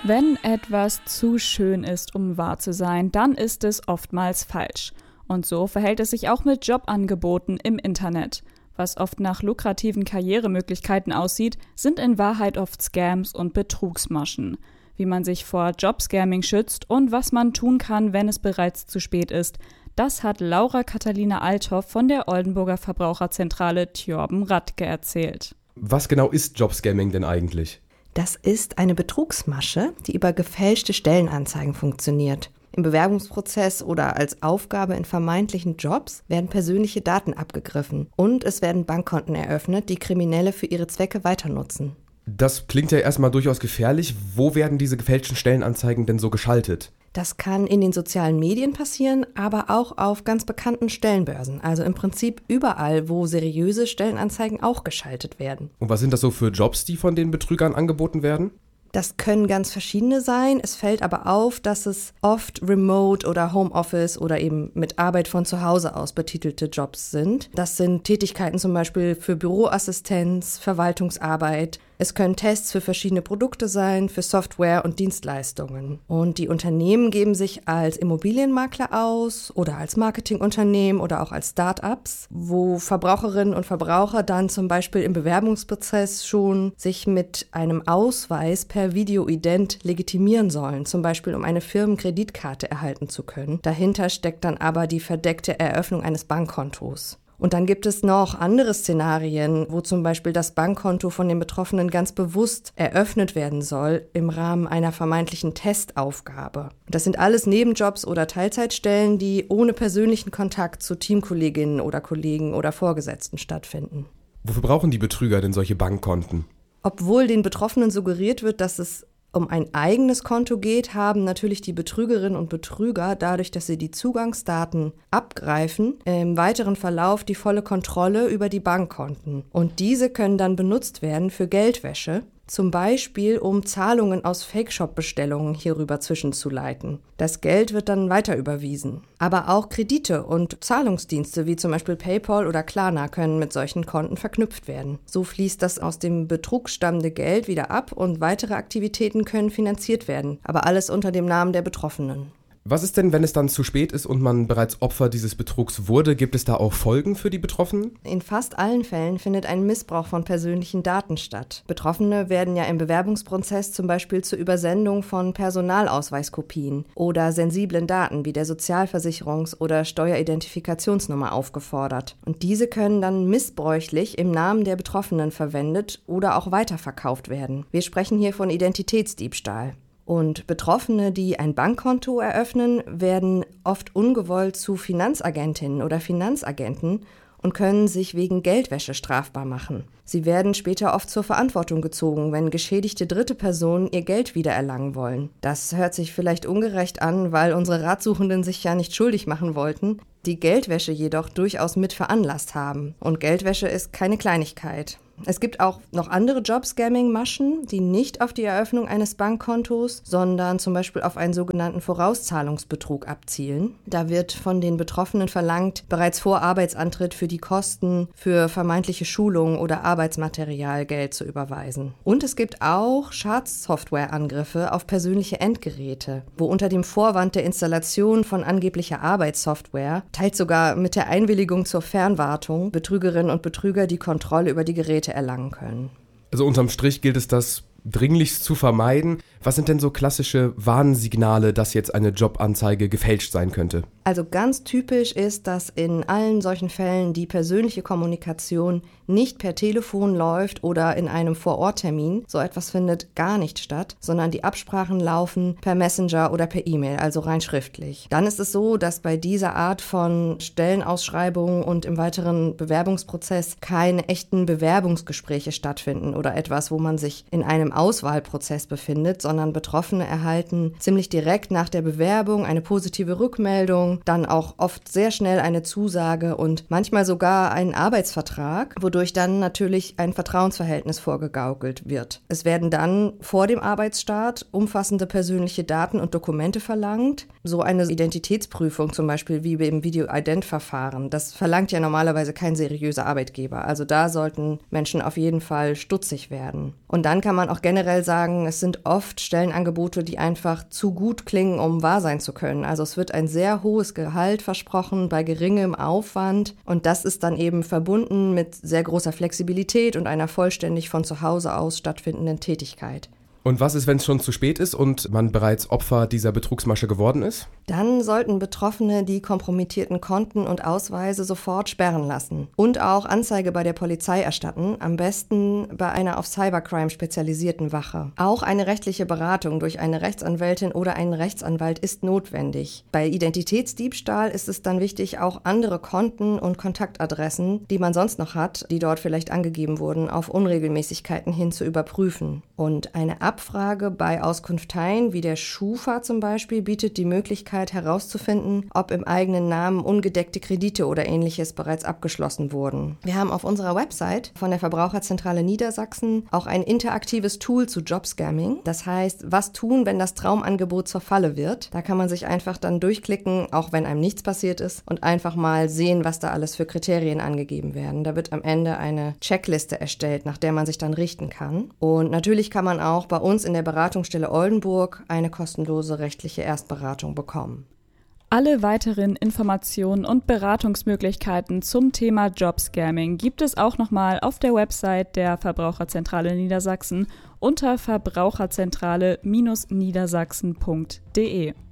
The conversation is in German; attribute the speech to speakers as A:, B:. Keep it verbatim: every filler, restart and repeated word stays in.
A: Wenn etwas zu schön ist, um wahr zu sein, dann ist es oftmals falsch. Und so verhält es sich auch mit Jobangeboten im Internet. Was oft nach lukrativen Karrieremöglichkeiten aussieht, sind in Wahrheit oft Scams und Betrugsmaschen. Wie man sich vor Jobscamming schützt und was man tun kann, wenn es bereits zu spät ist, das hat Laura Katharina Althoff von der Oldenburger Verbraucherzentrale Tjorben Radke erzählt.
B: Was genau ist Jobscamming denn eigentlich?
C: Das ist eine Betrugsmasche, die über gefälschte Stellenanzeigen funktioniert. Im Bewerbungsprozess oder als Aufgabe in vermeintlichen Jobs werden persönliche Daten abgegriffen und es werden Bankkonten eröffnet, die Kriminelle für ihre Zwecke weiter nutzen.
B: Das klingt ja erstmal durchaus gefährlich. Wo werden diese gefälschten Stellenanzeigen denn so geschaltet?
C: Das kann in den sozialen Medien passieren, aber auch auf ganz bekannten Stellenbörsen. Also im Prinzip überall, wo seriöse Stellenanzeigen auch geschaltet werden.
B: Und was sind das so für Jobs, die von den Betrügern angeboten werden?
C: Das können ganz verschiedene sein. Es fällt aber auf, dass es oft Remote oder Homeoffice oder eben mit Arbeit von zu Hause aus betitelte Jobs sind. Das sind Tätigkeiten zum Beispiel für Büroassistenz, Verwaltungsarbeit. Es können Tests für verschiedene Produkte sein, für Software und Dienstleistungen. Und die Unternehmen geben sich als Immobilienmakler aus oder als Marketingunternehmen oder auch als Start-ups, wo Verbraucherinnen und Verbraucher dann zum Beispiel im Bewerbungsprozess schon sich mit einem Ausweis per Videoident legitimieren sollen, zum Beispiel um eine Firmenkreditkarte erhalten zu können. Dahinter steckt dann aber die verdeckte Eröffnung eines Bankkontos. Und dann gibt es noch andere Szenarien, wo zum Beispiel das Bankkonto von den Betroffenen ganz bewusst eröffnet werden soll im Rahmen einer vermeintlichen Testaufgabe. Das sind alles Nebenjobs oder Teilzeitstellen, die ohne persönlichen Kontakt zu Teamkolleginnen oder Kollegen oder Vorgesetzten stattfinden.
B: Wofür brauchen die Betrüger denn solche Bankkonten?
C: Obwohl den Betroffenen suggeriert wird, dass es um ein eigenes Konto geht, haben natürlich die Betrügerinnen und Betrüger, dadurch, dass sie die Zugangsdaten abgreifen, im weiteren Verlauf die volle Kontrolle über die Bankkonten. Und diese können dann benutzt werden für Geldwäsche, zum Beispiel um Zahlungen aus Fake-Shop-Bestellungen hierüber zwischenzuleiten. Das Geld wird dann weiter überwiesen. Aber auch Kredite und Zahlungsdienste wie zum Beispiel PayPal oder Klarna können mit solchen Konten verknüpft werden. So fließt das aus dem Betrug stammende Geld wieder ab und weitere Aktivitäten können finanziert werden, aber alles unter dem Namen der Betroffenen.
B: Was ist denn, wenn es dann zu spät ist und man bereits Opfer dieses Betrugs wurde? Gibt es da auch Folgen für die Betroffenen?
C: In fast allen Fällen findet ein Missbrauch von persönlichen Daten statt. Betroffene werden ja im Bewerbungsprozess zum Beispiel zur Übersendung von Personalausweiskopien oder sensiblen Daten wie der Sozialversicherungs- oder Steueridentifikationsnummer aufgefordert. Und diese können dann missbräuchlich im Namen der Betroffenen verwendet oder auch weiterverkauft werden. Wir sprechen hier von Identitätsdiebstahl. Und Betroffene, die ein Bankkonto eröffnen, werden oft ungewollt zu Finanzagentinnen oder Finanzagenten und können sich wegen Geldwäsche strafbar machen. Sie werden später oft zur Verantwortung gezogen, wenn geschädigte dritte Personen ihr Geld wiedererlangen wollen. Das hört sich vielleicht ungerecht an, weil unsere Ratsuchenden sich ja nicht schuldig machen wollten, die Geldwäsche jedoch durchaus mit veranlasst haben. Und Geldwäsche ist keine Kleinigkeit. Es gibt auch noch andere Job-Scamming-Maschen, die nicht auf die Eröffnung eines Bankkontos, sondern zum Beispiel auf einen sogenannten Vorauszahlungsbetrug abzielen. Da wird von den Betroffenen verlangt, bereits vor Arbeitsantritt für die Kosten für vermeintliche Schulungen oder Arbeitsmaterial Geld zu überweisen. Und es gibt auch Schadsoftware-Angriffe auf persönliche Endgeräte, wo unter dem Vorwand der Installation von angeblicher Arbeitssoftware, teils sogar mit der Einwilligung zur Fernwartung, Betrügerinnen und Betrüger die Kontrolle über die Geräte erlangen können.
B: Also unterm Strich gilt es, das dringlichst zu vermeiden. Was sind denn so klassische Warnsignale, dass jetzt eine Jobanzeige gefälscht sein könnte?
C: Also ganz typisch ist, dass in allen solchen Fällen die persönliche Kommunikation nicht per Telefon läuft oder in einem Vor-Ort-Termin. So etwas findet gar nicht statt, sondern die Absprachen laufen per Messenger oder per E-Mail, also rein schriftlich. Dann ist es so, dass bei dieser Art von Stellenausschreibungen und im weiteren Bewerbungsprozess keine echten Bewerbungsgespräche stattfinden oder etwas, wo man sich in einem Auswahlprozess befindet, sondern Betroffene erhalten ziemlich direkt nach der Bewerbung eine positive Rückmeldung, dann auch oft sehr schnell eine Zusage und manchmal sogar einen Arbeitsvertrag, wodurch wodurch dann natürlich ein Vertrauensverhältnis vorgegaukelt wird. Es werden dann vor dem Arbeitsstart umfassende persönliche Daten und Dokumente verlangt. So eine Identitätsprüfung zum Beispiel wie im Video-Ident-Verfahren, das verlangt ja normalerweise kein seriöser Arbeitgeber. Also da sollten Menschen auf jeden Fall stutzig werden. Und dann kann man auch generell sagen, es sind oft Stellenangebote, die einfach zu gut klingen, um wahr sein zu können. Also es wird ein sehr hohes Gehalt versprochen bei geringem Aufwand und das ist dann eben verbunden mit sehr großer Flexibilität und einer vollständig von zu Hause aus stattfindenden Tätigkeit.
B: Und was ist, wenn es schon zu spät ist und man bereits Opfer dieser Betrugsmasche geworden ist?
C: Dann sollten Betroffene die kompromittierten Konten und Ausweise sofort sperren lassen und auch Anzeige bei der Polizei erstatten, am besten bei einer auf Cybercrime spezialisierten Wache. Auch eine rechtliche Beratung durch eine Rechtsanwältin oder einen Rechtsanwalt ist notwendig. Bei Identitätsdiebstahl ist es dann wichtig, auch andere Konten und Kontaktadressen, die man sonst noch hat, die dort vielleicht angegeben wurden, auf Unregelmäßigkeiten hin zu überprüfen. Und eine Abfrage bei Auskunfteien wie der Schufa zum Beispiel bietet die Möglichkeit herauszufinden, ob im eigenen Namen ungedeckte Kredite oder ähnliches bereits abgeschlossen wurden. Wir haben auf unserer Website von der Verbraucherzentrale Niedersachsen auch ein interaktives Tool zu Jobscamming. Das heißt, was tun, wenn das Traumangebot zur Falle wird? Da kann man sich einfach dann durchklicken, auch wenn einem nichts passiert ist, und einfach mal sehen, was da alles für Kriterien angegeben werden. Da wird am Ende eine Checkliste erstellt, nach der man sich dann richten kann. Und natürlich kann man auch bei uns in der Beratungsstelle Oldenburg eine kostenlose rechtliche Erstberatung bekommen.
A: Alle weiteren Informationen und Beratungsmöglichkeiten zum Thema Jobscamming gibt es auch nochmal auf der Website der Verbraucherzentrale Niedersachsen unter verbraucherzentrale Niedersachsen punkt de.